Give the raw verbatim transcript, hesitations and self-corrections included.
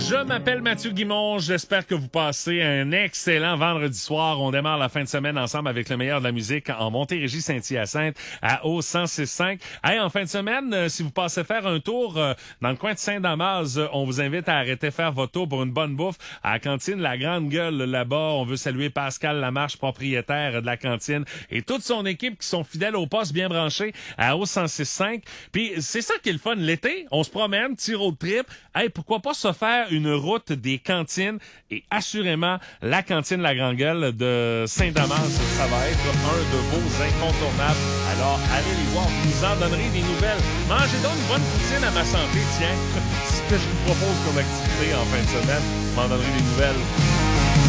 Je m'appelle Mathieu Guimond. J'espère que vous passez un excellent vendredi soir. On démarre la fin de semaine ensemble avec le meilleur de la musique en Montérégie-Saint-Hyacinthe à O cent six cinq. Hey, en fin de semaine, euh, si vous passez faire un tour euh, dans le coin de Saint-Damas, euh, on vous invite à arrêter faire votre tour pour une bonne bouffe à la cantine La Grande Gueule là-bas. On veut saluer Pascal Lamarche, propriétaire de la cantine, et toute son équipe qui sont fidèles au poste, bien branchés à O cent six cinq. Puis c'est ça qui est le fun. L'été, on se promène, petit road trip. Hey, pourquoi pas se faire une route des cantines, et assurément la cantine La Grande Gueule de Saint-Damas, ça va être un de vos incontournables. Alors allez les voir, vous nous en donnerez des nouvelles. Mangez donc une bonne poutine à ma santé, tiens. C'est ce que je vous propose comme activité en fin de semaine. Vous m'en donnerez des nouvelles.